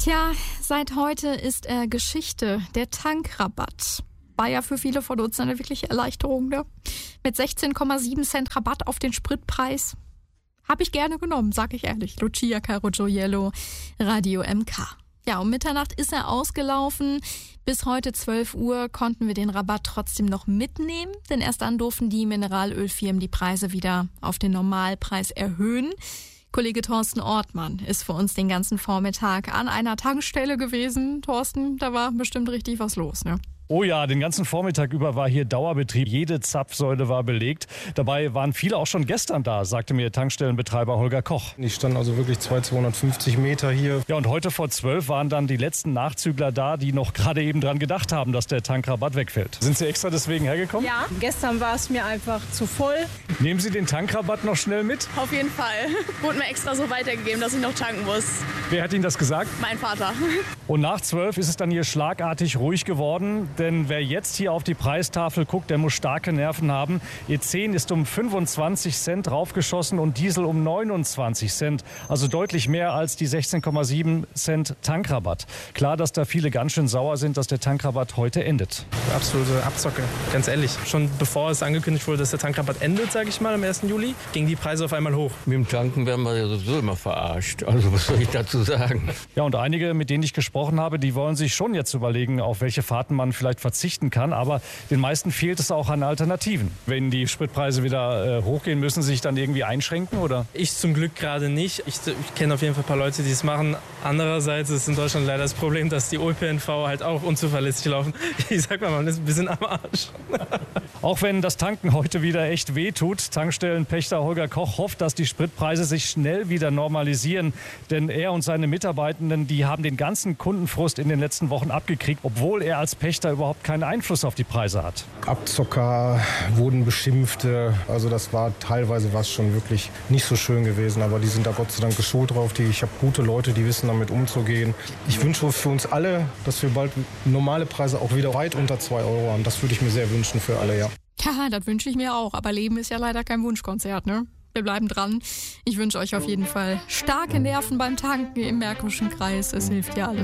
Tja, seit heute ist er Geschichte, der Tankrabatt. War ja für viele von uns eine wirkliche Erleichterung, ne? Mit 16,7 Cent Rabatt auf den Spritpreis. Habe ich gerne genommen, sag ich ehrlich. Lucia Carogioiello, Radio MK. Ja, um Mitternacht ist er ausgelaufen. Bis heute 12 Uhr konnten wir den Rabatt trotzdem noch mitnehmen, denn erst dann durften die Mineralölfirmen die Preise wieder auf den Normalpreis erhöhen. Kollege Thorsten Ortmann ist für uns den ganzen Vormittag an einer Tankstelle gewesen. Thorsten, da war bestimmt richtig was los, ne? Oh ja, den ganzen Vormittag über war hier Dauerbetrieb. Jede Zapfsäule war belegt. Dabei waren viele auch schon gestern da, sagte mir Tankstellenbetreiber Holger Koch. Ich stand also wirklich 250 Meter hier. Ja, und heute vor 12 waren dann die letzten Nachzügler da, die noch gerade eben dran gedacht haben, dass der Tankrabatt wegfällt. Sind Sie extra deswegen hergekommen? Ja, gestern war es mir einfach zu voll. Nehmen Sie den Tankrabatt noch schnell mit? Auf jeden Fall. Wurde mir extra so weitergegeben, dass ich noch tanken muss. Wer hat Ihnen das gesagt? Mein Vater. Und nach 12 ist es dann hier schlagartig ruhig geworden. Denn wer jetzt hier auf die Preistafel guckt, der muss starke Nerven haben. E10 ist um 25 Cent raufgeschossen und Diesel um 29 Cent. Also deutlich mehr als die 16,7 Cent Tankrabatt. Klar, dass da viele ganz schön sauer sind, dass der Tankrabatt heute endet. Absolute Abzocke, ganz ehrlich. Schon bevor es angekündigt wurde, dass der Tankrabatt endet, sage ich mal, am 1. Juli, gingen die Preise auf einmal hoch. Mit dem Tanken werden wir ja sowieso immer verarscht. Also was soll ich dazu sagen? Ja, und einige, mit denen ich gesprochen habe, die wollen sich schon jetzt überlegen, auf welche Fahrten man vielleicht verzichten kann. Aber den meisten fehlt es auch an Alternativen. Wenn die Spritpreise wieder hochgehen, müssen sie sich dann irgendwie einschränken, oder? Ich zum Glück gerade nicht. Ich kenne auf jeden Fall ein paar Leute, die es machen. Andererseits ist in Deutschland leider das Problem, dass die ÖPNV halt auch unzuverlässig laufen. Ich sag mal, man ist ein bisschen am Arsch. Auch wenn das Tanken heute wieder echt wehtut, Tankstellenpächter Holger Koch hofft, dass die Spritpreise sich schnell wieder normalisieren. Denn er und seine Mitarbeitenden, die haben den ganzen Kundenfrust in den letzten Wochen abgekriegt, obwohl er als Pächter überhaupt keinen Einfluss auf die Preise hat. Abzocker wurden beschimpft. Also das war teilweise was schon wirklich nicht so schön gewesen. Aber die sind da Gott sei Dank geschult drauf. Ich habe gute Leute, die wissen damit umzugehen. Ich wünsche für uns alle, dass wir bald normale Preise auch wieder weit unter 2 Euro haben. Das würde ich mir sehr wünschen für alle, ja. Ja, das wünsche ich mir auch. Aber Leben ist ja leider kein Wunschkonzert, ne? Wir bleiben dran. Ich wünsche euch auf jeden Fall starke Nerven beim Tanken im Märkischen Kreis. Es hilft ja alles.